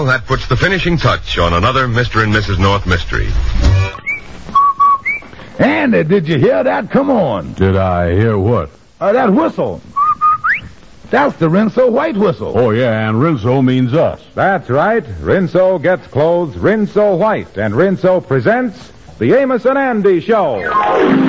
Well, that puts the finishing touch on another Mr. and Mrs. North mystery. Andy, did you hear that? Come on. Did I hear what? That whistle. That's the Rinso White whistle. Oh, yeah, and Rinso means us. That's right. Rinso gets clothes Rinso White, and Rinso presents the Amos and Andy Show.